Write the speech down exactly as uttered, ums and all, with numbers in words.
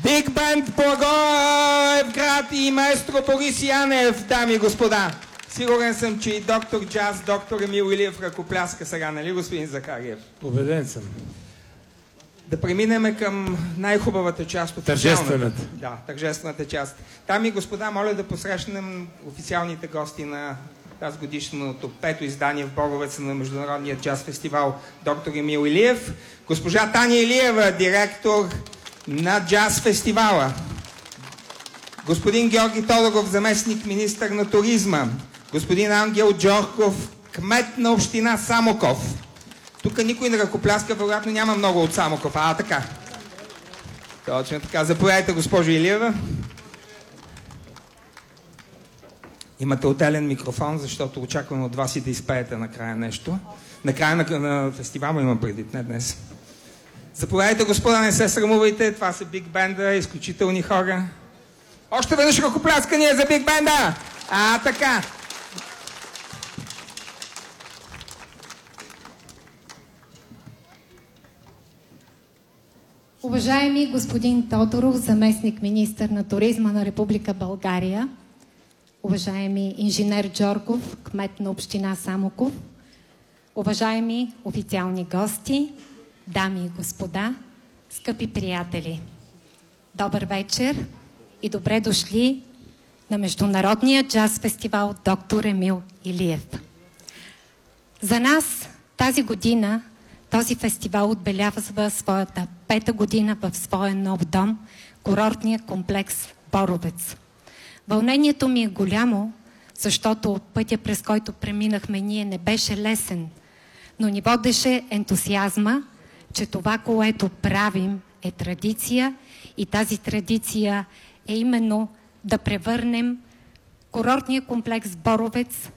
Биг Бенд Благоевград и маестро Борис Янев, дами и господа. Сигурен съм, че и доктор Джаз, доктор Емил Илиев ръкопляска сега, нали, господин Захариев? Убеден съм. Да преминем към най-хубавата част от тържествената. Да, тържествената част. Дами и господа, моля да посрещнем официалните гости на тази годишното пето издание в Боровец на Международния джаз фестивал доктор Емил Илиев, госпожа Таня Илиева, директор на джаз фестивала, господин Георги Тодоров, заместник министър на туризма, господин Ангел Джорков, кмет на община Самоков. Тук никой не ръкопляска, вероятно няма много от Самоков. А, така. Точно така. Заповядайте, госпожо Илиева. Имате отделен микрофон, защото очаквам от вас и да изпеете накрая нещо. Накрая на, на фестивала имам предвид, не днес. Заповядайте, господа, не се срамувайте. Това са Биг Бенда, изключителни хора. Още веднъж ръкопляскания за Биг Бенда! А, така. Уважаеми господин Тодоров, заместник министър на туризма на Република България, уважаеми инженер Джорков, кмет на община Самоков, уважаеми официални гости, дами и господа, скъпи приятели, добър вечер и добре дошли на Международния джаз фестивал доктор Емил Илиев. За нас тази година този фестивал отбелязва своята пета година в своя нов дом, курортния комплекс Боровец. Вълнението ми е голямо, защото пътя, през който преминахме ние, не беше лесен, но ни водеше ентусиазма, че това, което правим, е традиция и тази традиция е именно да превърнем курортния комплекс Боровец